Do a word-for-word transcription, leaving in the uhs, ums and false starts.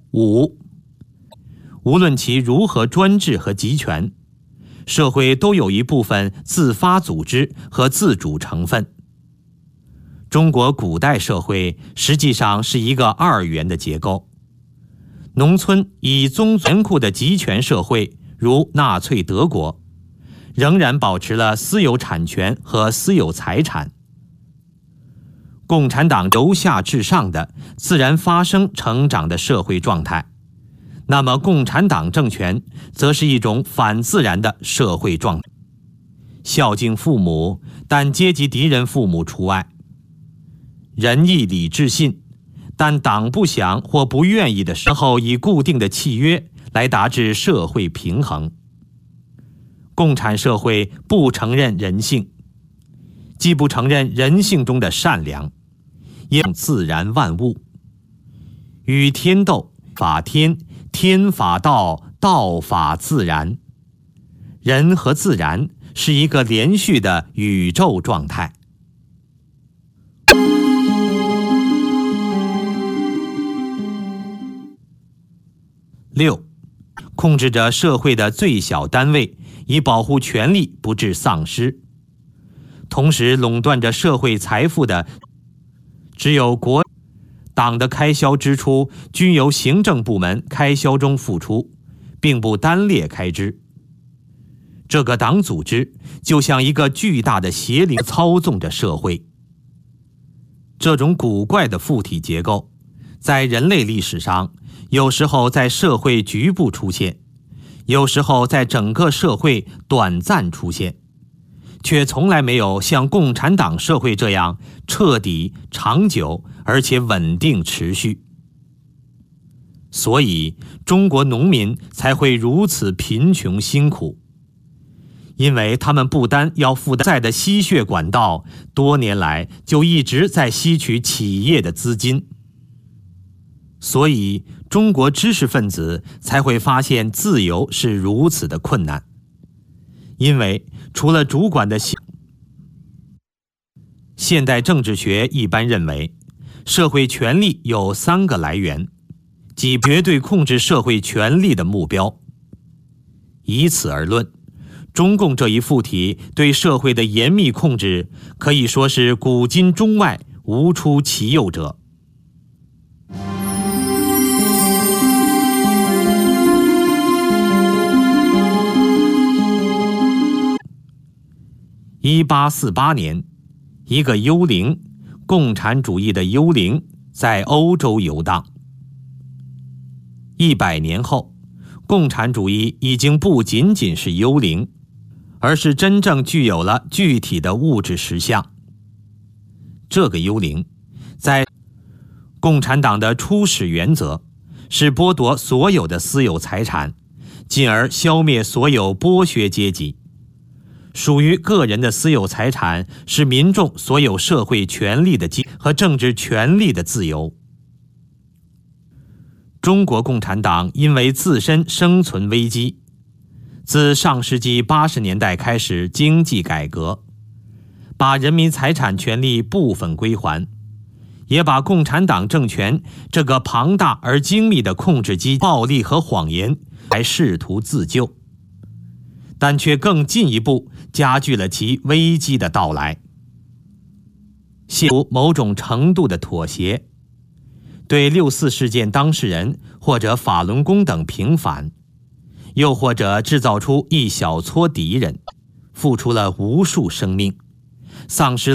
五，无论其如何专制和集权，社会都有一部分自发组织和自主成分。中国古代社会实际上是一个二元的结构，农村以宗族严酷的集权社会，如纳粹德国，仍然保持了私有产权和私有财产。共产党由下至上的自然发生成长的社会状态，那么共产党政权则是一种反自然的社会状态。孝敬父母，但阶级敌人父母除外；仁义礼智信，但党不想或不愿意的时候，以固定的契约来达至社会平衡。共产社会不承认人性，既不承认人性中的善良，也自然万物。与天斗，法天，天法道，道法自然。人和自然是一个连续的宇宙状态。六，控制着社会的最小单位，以保护权力不致丧失。同时垄断着社会财富的只有国党的开销支出均由行政部门开销中付出，并不单列开支。这个党组织就像一个巨大的邪灵操纵着社会。这种古怪的附体结构在人类历史上有时候在社会局部出现，有时候在整个社会短暂出现，却从来没有像共产党社会这样彻底、长久而且稳定持续。所以中国农民才会如此贫穷辛苦，因为他们不单要负担在的吸血管道，多年来就一直在吸取企业的资金。所以中国知识分子才会发现自由是如此的困难，因为除了主管的现代政治学一般认为，社会权力有三个来源，即绝对控制社会权力的目标。以此而论，中共这一附体对社会的严密控制，可以说是古今中外无出其右者。一八四八年，一个幽灵，共产主义的幽灵，在欧洲游荡。一百年后，共产主义已经不仅仅是幽灵，而是真正具有了具体的物质实相。这个幽灵，在共产党的初始原则是剥夺所有的私有财产，进而消灭所有剥削阶级。属于个人的私有财产是民众所有社会权利的基和政治权利的自由。中国共产党因为自身生存危机，自上世纪八十年代开始经济改革，把人民财产权利部分归还，也把共产党政权这个庞大而精密的控制机暴力和谎言来试图自救，但却更进一步加剧了其危机的到来。陷入某种程度的妥协，对六四事件当事人或者法轮功等平反，又或者制造出一小撮敌人，付出了无数生命，丧失了